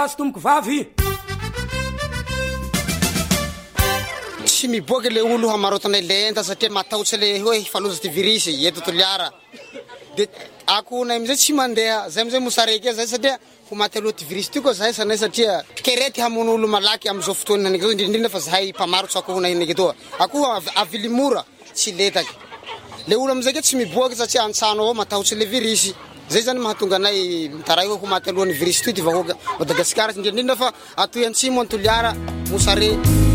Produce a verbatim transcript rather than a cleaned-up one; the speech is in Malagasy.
Tomko vavy tsy miboaka le olo hamarotanay lenta satria matahotsy le hoe faloza ty virusy eto Toliara. De ako nay amizay tsy mandeha zay amizay mosareky zay satria ho maty aloha ty virusy ty koa zahay sanay satria kerety hamono olo malaky amizao fotoana naniky zao indrindra fa zahay mpamarotsy ako nay naniky toa. Ako avily mora tsy letaky. Le olo amizay ke tsy miboaka satria antsano avao matahotsy le virusy. Zay zany mahatonga anay mitaray hoe ho maty alohan'ny virusy ty ty vahoaka Madagasikara indrindra fa atoy antsimo Toliara mosare.